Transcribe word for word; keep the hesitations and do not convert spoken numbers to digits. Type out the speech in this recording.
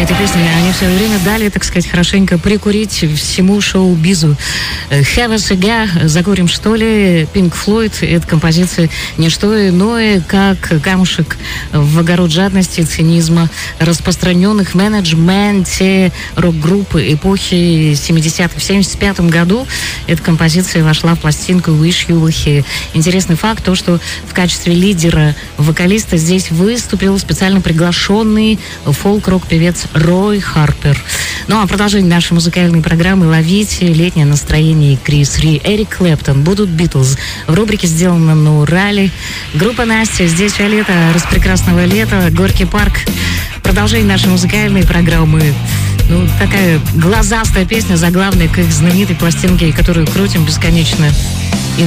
этой песни они все время дали, так сказать, хорошенько прикурить всему шоу-бизу. Have a cigar, закурим что ли? Pink Floyd, эта композиция не что иное, как камушек в огород жадности и цинизма, распространенных в менеджменте рок-группы эпохи семидесятых. В семьдесят пятом году эта композиция вошла в пластинку Wish You Were Here. Интересный факт, то, что в качестве лидера вокалиста здесь выступил специально приглашенный фолк-рок-певец Рой Харпер. Ну а продолжение нашей музыкальной программы ловите летнее настроение Крис Ри, Эрик Клэптон, будут Битлз. В рубрике «Сделано на Урале». Группа Настя, здесь все лето, распрекрасного лета, Горький парк. Продолжение нашей музыкальной программы. Ну, такая глазастая песня, заглавная к их знаменитой пластинке, которую крутим бесконечно.